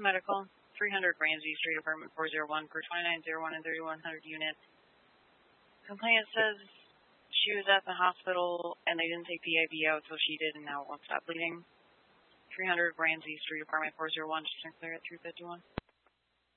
medical, 300 Ramsey Street, apartment 401 for 2901 and 3100 units. Complainant says she was at the hospital and they didn't take the IV out, so she did, and now it won't stop bleeding. 300 Ramsey Street, apartment 401, she's clear at 351.